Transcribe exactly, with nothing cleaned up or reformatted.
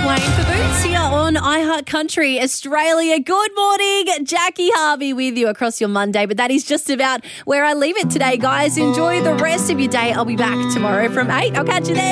Wayne for Boots here on iHeart Country Australia. Good morning, Jackie Harvey with you across your Monday, but that is just about where I leave it today, guys. Enjoy the rest of your day. I'll be back tomorrow from eight. I'll catch you then.